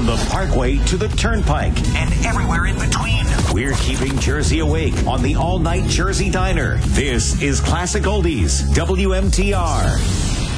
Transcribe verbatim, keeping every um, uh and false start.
From the Parkway to the Turnpike and everywhere in between, we're keeping Jersey awake on the all-night Jersey Diner. This is Classic Oldies, W M T R.